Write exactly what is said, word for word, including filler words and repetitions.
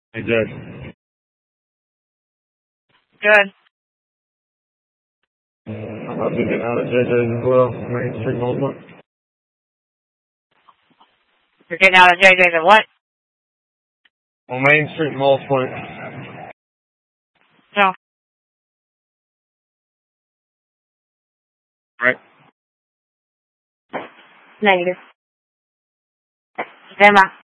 Hey, Judge. Good. I'm about to get out at J J's as well, Main Street Multiplex. You're getting out of J J's and what? On Main Street Multiplex. No. Right. Negative. Stand by.